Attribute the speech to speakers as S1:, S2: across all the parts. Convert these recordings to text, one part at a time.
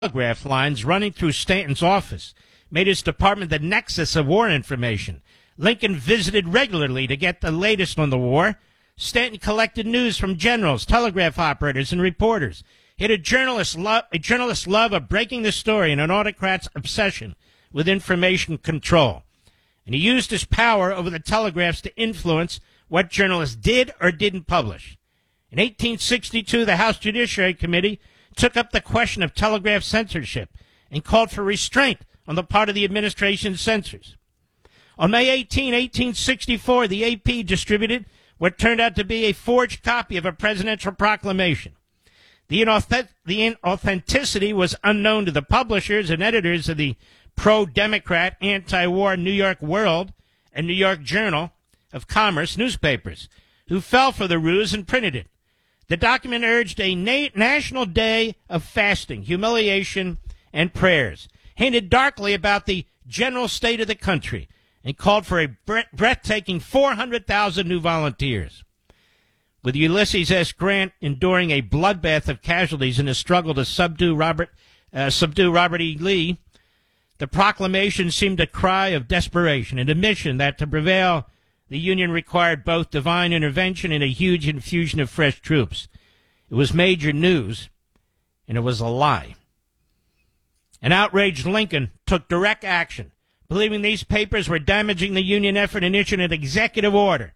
S1: telegraph lines running through Stanton's office made his department the nexus of war information. Lincoln visited regularly to get the latest on the war. Stanton collected news from generals, telegraph operators, and reporters. He had a journalist's love of breaking the story and an autocrat's obsession with information control. And he used his power over the telegraphs to influence what journalists did or didn't publish. In 1862, the House Judiciary Committee took up the question of telegraph censorship and called for restraint on the part of the administration's censors. On May 18, 1864, the AP distributed what turned out to be a forged copy of a presidential proclamation. The inauthenticity was unknown to the publishers and editors of the pro-Democrat, anti-war New York World and New York Journal of Commerce newspapers, who fell for the ruse and printed it. The document urged a national day of fasting, humiliation, and prayers, hinted darkly about the general state of the country, and called for a breathtaking 400,000 new volunteers. With Ulysses S. Grant enduring a bloodbath of casualties in his struggle to subdue Robert E. Lee, the proclamation seemed a cry of desperation, an admission that to prevail, the Union required both divine intervention and a huge infusion of fresh troops. It was major news, and it was a lie. An outraged Lincoln took direct action, believing these papers were damaging the Union effort, and issued an executive order.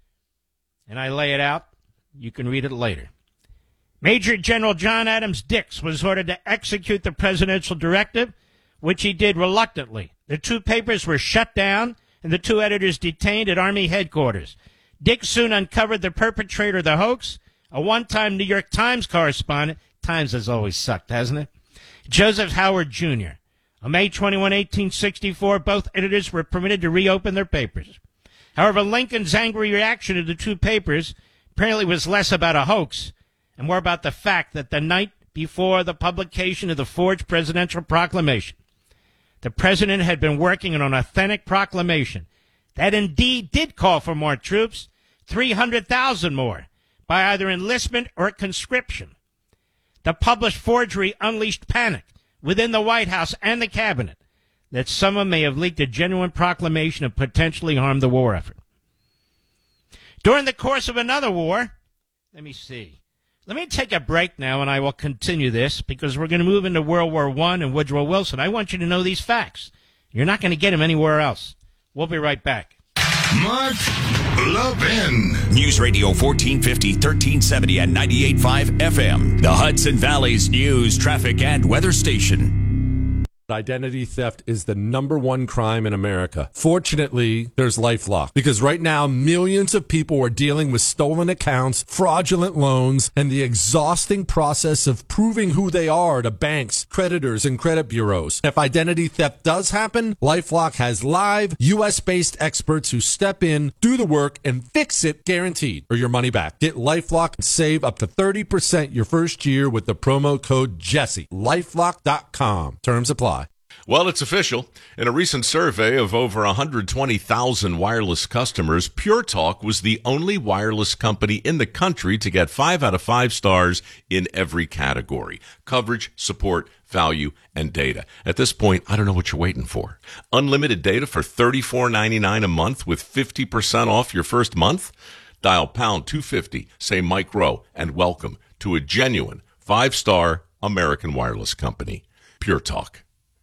S1: And I lay it out. You can read it later. Major General John Adams Dix was ordered to execute the presidential directive, which he did reluctantly. The two papers were shut down and the two editors detained at Army headquarters. Dix soon uncovered the perpetrator of the hoax, a one-time New York Times correspondent. Times has always sucked, hasn't it? Joseph Howard Jr. On May 21, 1864, both editors were permitted to reopen their papers. However, Lincoln's angry reaction to the two papers apparently was less about a hoax and more about the fact that the night before the publication of the forged presidential proclamation, the president had been working on an authentic proclamation that indeed did call for more troops, 300,000 more, by either enlistment or conscription. The published forgery unleashed panic within the White House and the cabinet that someone may have leaked a genuine proclamation and potentially harmed the war effort. During the course of another war, let me take a break now, and I will continue this because we're going to move into World War I and Woodrow Wilson. I want you to know these facts. You're not going to get them anywhere else. We'll be right back.
S2: Mark Levin.
S3: News Radio 1450, 1370 and 98.5 FM. The Hudson Valley's news, traffic, and weather station.
S4: Identity theft is the number one crime in America. Fortunately, there's LifeLock, because right now millions of people are dealing with stolen accounts, fraudulent loans, and the exhausting process of proving who they are to banks, creditors, and credit bureaus. If identity theft does happen, LifeLock has live, U.S.-based experts who step in, do the work, and fix it guaranteed, or your money back. Get LifeLock and save up to 30% your first year with the promo code Jesse. LifeLock.com. Terms apply.
S5: Well, it's official. In a recent survey of over 120,000 wireless customers, Pure Talk was the only wireless company in the country to get 5 out of 5 stars in every category: coverage, support, value, and data. At this point, I don't know what you're waiting for. Unlimited data for $34.99 a month with 50% off your first month? Dial pound 250, say Mike Rowe, and welcome to a genuine 5-star American wireless company. Pure Talk.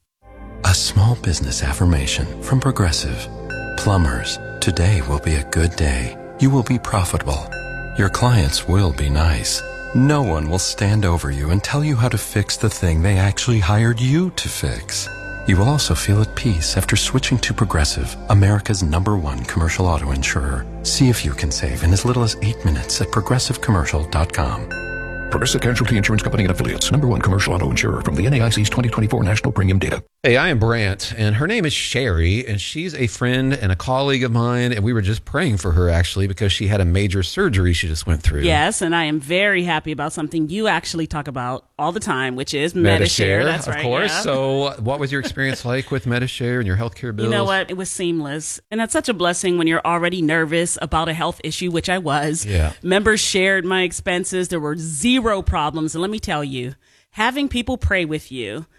S6: A small business affirmation from Progressive. Plumbers, today will be a good day. You will be profitable. Your clients will be nice. No one will stand over you and tell you how to fix the thing they actually hired you to fix. You will also feel at peace after switching to Progressive, America's #1 commercial auto insurer. See if you can save in as little as 8 minutes at progressivecommercial.com.
S7: Progressive Casualty Insurance Company and Affiliates. #1 commercial auto insurer from the NAIC's 2024 National Premium Data.
S8: Hey, I am Brant, and her name is Sherry, and she's a friend and a colleague of mine, and we were just praying for her, actually, because she had a major surgery she just went through.
S9: Yes, and I am very happy about something you actually talk about all the time, which is Medi-Share. That's right,
S8: of course.
S9: Yeah.
S8: So what was your experience like with Medi-Share and your healthcare bills?
S9: You know what? It was seamless, and that's such a blessing when you're already nervous about a health issue, which I was.
S8: Yeah.
S9: Members shared my expenses. There were zero problems, and let me tell you, having people pray with you